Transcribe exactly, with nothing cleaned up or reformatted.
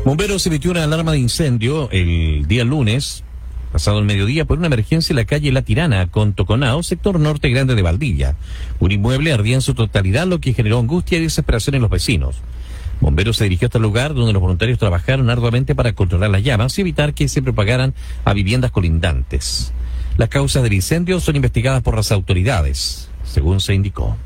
Bomberos emitió una alarma de incendio el día lunes, pasado el mediodía, por una emergencia en la calle La Tirana, con Toconao, sector norte grande de Valdivia. Un inmueble ardía en su totalidad, lo que generó angustia y desesperación en los vecinos. Bomberos se dirigió hasta el lugar donde los voluntarios trabajaron arduamente para controlar las llamas y evitar que se propagaran a viviendas colindantes. Las causas del incendio son investigadas por las autoridades, según se indicó.